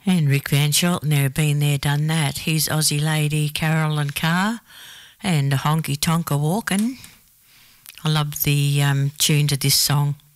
And Rick Van Shelton there, been there, done that. Here's Aussie lady Carolyn Carr and a Honky Tonka Walkin'. I love the tune to this song.